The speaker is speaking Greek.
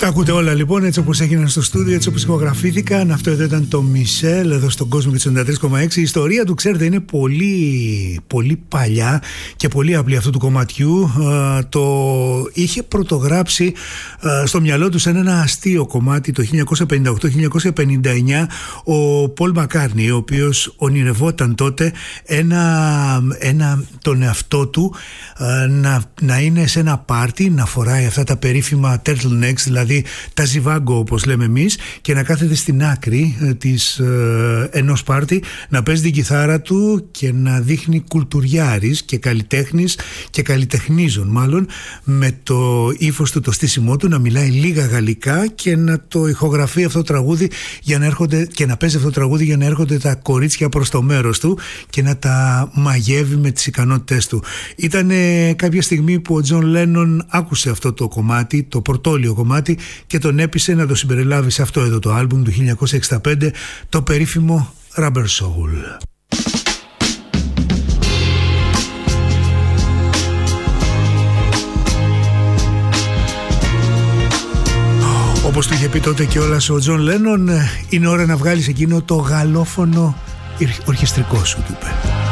Τα ακούτε όλα λοιπόν έτσι όπως έγιναν στο στούντιο, έτσι όπως ηχογραφήθηκαν. Αυτό εδώ ήταν το Μισελ εδώ στον κόσμο και 93,6. Η ιστορία του, ξέρετε, είναι πολύ παλιά και πολύ απλή αυτού του κομματιού. Το είχε πρωτογράψει στο μυαλό του σαν ένα αστείο κομμάτι το 1958-1959 ο Πολ Μακκάρτνι, ο οποίος ονειρευόταν τότε τον εαυτό του να είναι σε ένα πάρτι, να φοράει αυτά τα περίφημα turtlenecks, δηλαδή τα ζιβάγκο όπως λέμε εμείς, και να κάθεται στην άκρη ενός πάρτι, να παίζει την κιθάρα του και να δείχνει κουλτουριάρης και καλλιτέχνης και καλλιτεχνίζων μάλλον, με το ύφος του, το στήσιμό του, να μιλάει λίγα γαλλικά και να το ηχογραφεί αυτό το τραγούδι για να έρχονται, και να παίζει αυτό το τραγούδι για να έρχονται τα κορίτσια προς το μέρος του και να τα μαγεύει με τις ικανότητες του. Ήταν κάποια στιγμή που ο Τζον Λένον άκουσε αυτό το κομμάτι, το πορτόλιο κομμάτι, και τον έπεισε να το συμπεριλάβει σε αυτό εδώ το άλμπουμ του 1965, το περίφημο Rubber Soul. Όπως του είχε πει τότε κιόλας ο Τζον Λένον, είναι ώρα να βγάλεις εκείνο το γαλλόφωνο ορχιστρικό σου, του είπε.